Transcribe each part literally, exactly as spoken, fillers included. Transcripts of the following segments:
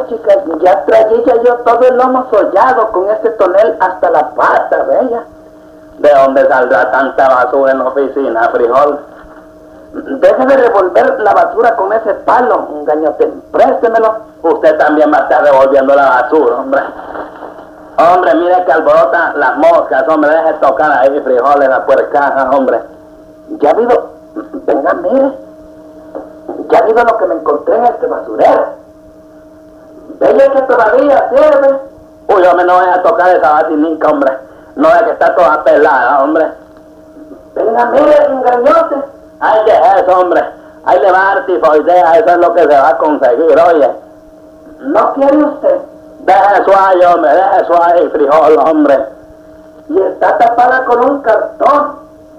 chicas, ya traía yo todo el lomo sollado con este tonel hasta la pata, bella. ¿De dónde saldrá tanta basura en la oficina, frijol? Deje de revolver la basura con ese palo, gañote, préstemelo. Usted también va a estar revolviendo la basura, hombre. Hombre, mire que alborota las moscas, hombre, deje tocar ahí frijoles, la puercaja, hombre. Ya ha habido, venga, mire, ya ha habido lo que me encontré en este basurero. Bella que todavía sirve. Uy, hombre, no vaya a tocar esa basinica, hombre. No es que está toda pelada, hombre. Venga, mire, engañote. Ay, ¿qué es eso, hombre? Ahí le va a dar tifoidea, eso es lo que se va a conseguir, oye. ¿No quiere usted? Deje eso ahí, hombre, deje eso ahí, frijol, hombre. Y está tapada con un cartón.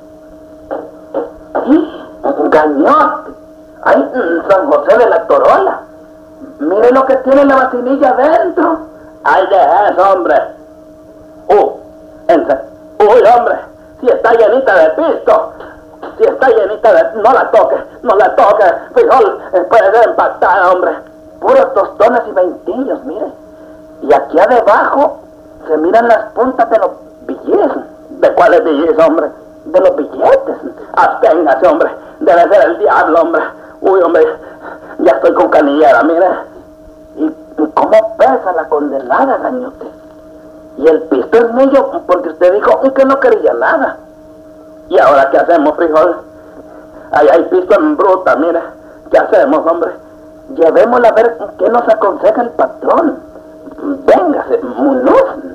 ¡Y! ¡Gañote! ¡Ay, San José de la Torola! Mire lo que tiene la vacinilla adentro. ¡Ay, deje eso, hombre! ¡Uh! Ense ¡Uy, hombre! Si está llenita de pisto. Si está llenita de... No la toque, no la toque. Frijol, puede ser impactada, hombre. Puros tostones y veintillos, mire. Y aquí abajo se miran las puntas de los billetes. ¿De cuáles billetes, hombre? De los billetes. Absténgase, hombre. Debe ser el diablo, hombre. Uy, hombre, ya estoy con canillera, mire. ¿Y, y cómo pesa la condenada, gañote? Y el pisto es mío porque usted dijo que no quería nada. ¿Y ahora qué hacemos, frijol? Ahí hay pisto en bruta, mire. ¿Qué hacemos, hombre? Llevémosla a ver qué nos aconseja el patrón. Véngase, munoz.